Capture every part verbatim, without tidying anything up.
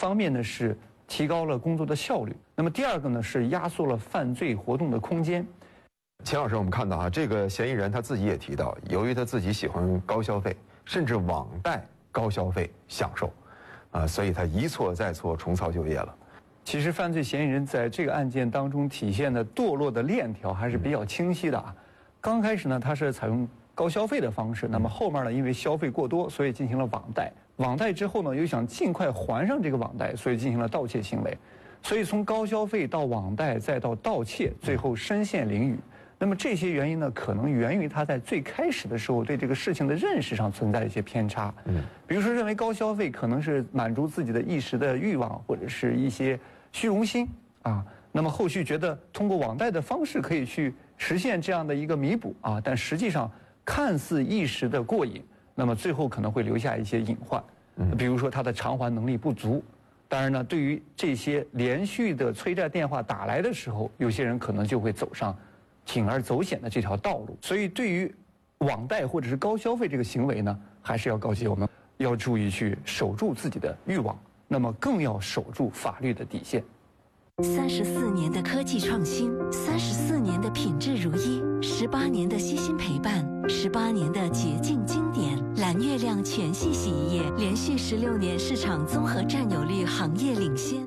方面呢是提高了工作的效率，那么第二个呢是压缩了犯罪活动的空间。 钱老师，我们看到啊，这个嫌疑人他自己也提到，由于他自己喜欢高消费，甚至网贷高消费享受，啊，所以他一错再错，重操旧业了。 其实犯罪嫌疑人在这个案件当中体现的堕落的链条还是比较清晰的啊。刚开始呢，他是采用高消费的方式，那么后面呢，因为消费过多，所以进行了网贷。网贷之后呢，又想尽快还上这个网贷，所以进行了盗窃行为。所以从高消费到网贷再到盗窃，最后身陷囹圄。那么这些原因呢，可能源于他在最开始的时候对这个事情的认识上存在一些偏差。嗯，比如说认为高消费可能是满足自己的一时的欲望，或者是一些虚荣心啊。那么后续觉得通过网贷的方式可以去实现这样的一个弥补啊，但实际上看似一时的过瘾，那么最后可能会留下一些隐患。嗯，比如说他的偿还能力不足。当然呢，对于这些连续的催债电话打来的时候，有些人可能就会走上铤而走险的这条道路。所以对于网贷或者是高消费这个行为呢，还是要告诫我们要注意去守住自己的欲望，那么更要守住法律的底线。 三十四年的科技创新，三十四年的品质如一，十八年的悉心陪伴，十八年的洁净经典。蓝月亮全系洗衣液连续十六年市场综合占有率行业领先。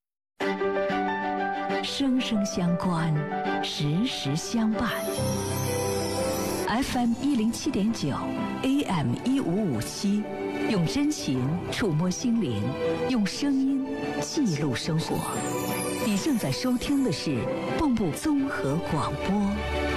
生生相关，时时相伴。F M 一零七点九 ，A M 一五五七，用真情触摸心灵，用声音记录生活。你正在收听的是蚌埠综合广播。